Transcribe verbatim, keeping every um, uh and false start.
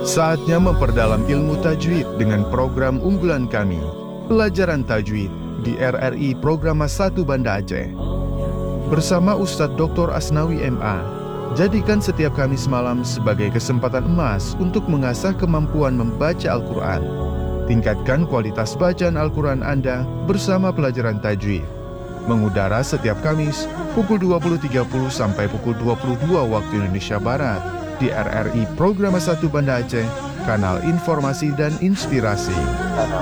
Saatnya memperdalam ilmu tajwid dengan program unggulan kami, Pelajaran Tajwid di R R I Programa satu Banda Aceh. Bersama Ustadz Doktor Asnawi M A, jadikan setiap Kamis malam sebagai kesempatan emas untuk mengasah kemampuan membaca Al-Quran. Tingkatkan kualitas bacaan Al-Quran Anda bersama Pelajaran Tajwid. Mengudara setiap Kamis pukul dua puluh tiga puluh sampai pukul dua puluh dua waktu Indonesia Barat di R R I Programa satu Banda Aceh, kanal informasi dan inspirasi.